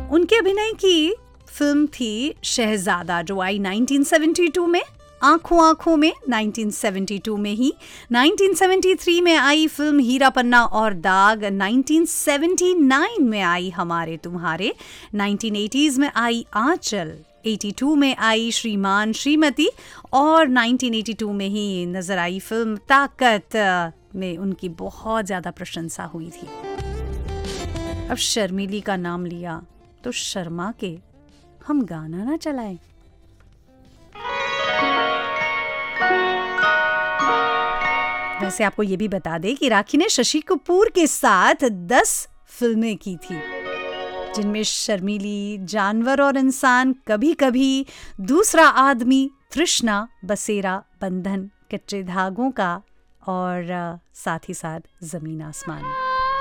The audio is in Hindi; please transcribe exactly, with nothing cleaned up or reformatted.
उनके अभिनय की फिल्म थी शहजादा, जो आई नाइनटीन सेवेंटी टू में, आंखों आंखों में नाइनटीन सेवेंटी टू में ही, नाइनटीन सेवेंटी थ्री में आई फिल्म हीरा पन्ना और दाग, नाइनटीन सेवेंटी नाइन में आई हमारे तुम्हारे, नाइनटीन एटीज़ में आई आंचल, बयासी में आई श्रीमान श्रीमती और नाइनटीन एटी टू में ही नजर आई फिल्म ताकत में उनकी बहुत ज़्यादा प्रशंसा हुई थी। अब शर्मीली का नाम लिया तो शर्मा के हम गाना ना चलाएं। वैसे आपको ये भी बता दें कि राखी ने शशि कपूर के साथ दस फिल्में की थी, जिनमें शर्मीली, जानवर और इंसान, कभी कभी, दूसरा आदमी, तृष्णा, बसेरा, बंधन, कच्चे धागों का और साथ ही साथ जमीन आसमान।